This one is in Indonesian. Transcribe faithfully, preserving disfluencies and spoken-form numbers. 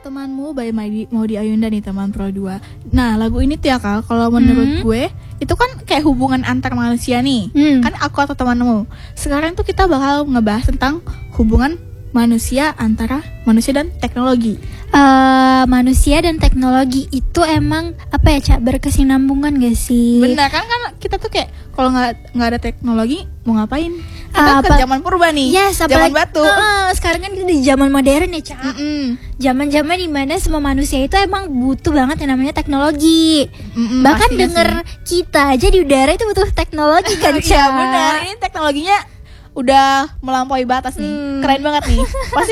Temanmu by Maudi, Maudy Ayunda nih, teman Pro dua. Nah, lagu ini tuh ya Kak, kalau menurut hmm. gue itu kan kayak hubungan antar manusia nih. Hmm. Kan aku atau temanmu. Sekarang tuh kita bakal ngebahas tentang hubungan manusia antara manusia dan teknologi. Uh, manusia dan teknologi itu emang apa ya, Cak, berkesinambungan gak sih? Benar kan, kan kita tuh kayak kalau nggak nggak ada teknologi mau ngapain? Kita uh, ke zaman purba nih, yes, zaman batu. Uh, sekarang kan kita di zaman modern ya, Cak. Mm-mm. Zaman-zaman dimana semua manusia itu emang butuh banget yang namanya teknologi. Mm-mm, Bahkan denger sih. Kita aja di udara itu butuh teknologi kan, Cak. Iya benar, ini teknologinya udah melampaui batas nih, hmm. keren banget nih. Pasti